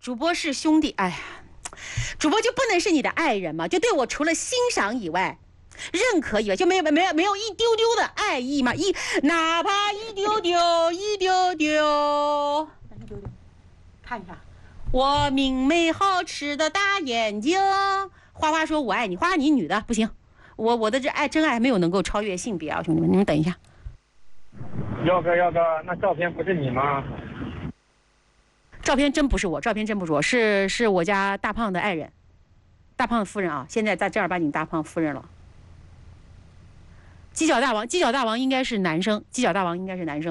主播是兄弟，哎呀，主播就不能是你的爱人吗？就对我除了欣赏以外，认可以外，就没有一丢丢的爱意吗？哪怕一丢丢，一丢丢，看一下，我明媚好吃的大眼睛。花花说我爱你，花花你女的不行，我的这真爱没有能够超越性别啊，兄弟们，你们等一下。 耀哥，那照片不是你吗？ 照片真不是我，是我家大胖的爱人，大胖夫人啊，现在在正儿八经大胖夫人了。犄角大王应该是男生，犄角大王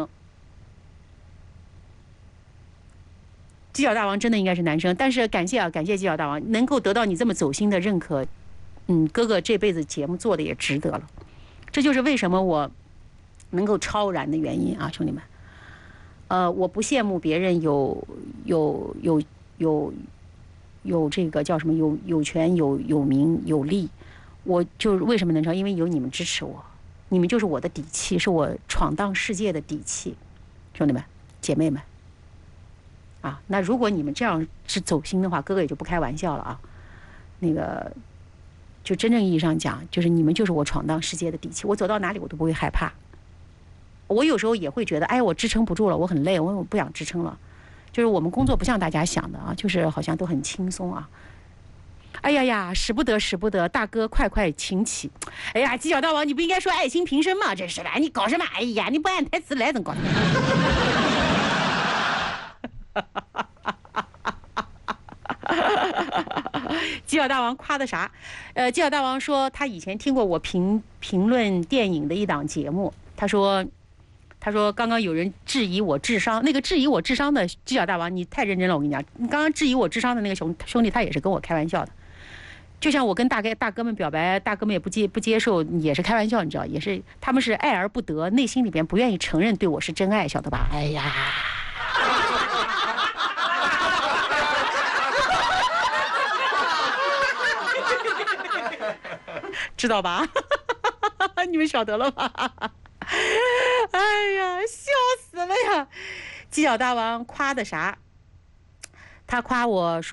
真的应该是男生，但是感谢犄角大王能够得到你这么走心的认可，哥哥这辈子节目做的也值得了，这就是为什么我能够超然的原因啊，兄弟们。我不羡慕别人有这个叫什么有权有名有利，我就是为什么能超？因为有你们支持我，你们就是我的底气，是我闯荡世界的底气，兄弟们姐妹们啊！那如果你们这样是走心的话，哥哥也就不开玩笑了啊。那个就真正意义上讲，就是你们就是我闯荡世界的底气，我走到哪里我都不会害怕。我有时候也会觉得，哎，我支撑不住了，我很累，我不想支撑了。就是我们工作不像大家想的啊，就是好像都很轻松啊。哎呀，使不得，大哥快请起！哎呀，犄角大王，你不应该说爱情平生吗？真是的，你搞什么？哎呀，你不按台词来，怎么搞？犄角大王夸的啥？犄角大王说他以前听过我评论电影的一档节目，他说刚刚有人质疑我智商，那个质疑我智商的犄角大王，你太认真了，我跟你讲，你刚刚质疑我智商的那个兄弟，他也是跟我开玩笑的，就像我跟大哥们表白，大哥们也不接受，也是开玩笑，你知道，也是他们是爱而不得，内心里边不愿意承认对我是真爱，晓得吧？哎呀，知道吧？你们晓得了吧？哎呀，笑死了呀！犄角大王夸的啥？他夸我说。